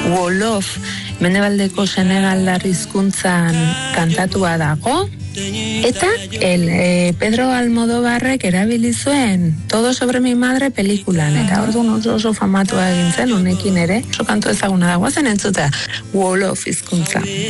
Wolof, mendebaldeko Senegaldar hizkuntzan kantatua dago, eta Pedro Almodóvarrek erabili zuen Todo sobre mi madre pelikulan, eta orduan oso famatua egin zen, honekin ere, oso kantu ezaguna dagoazen entzutea, Wolof hizkuntza.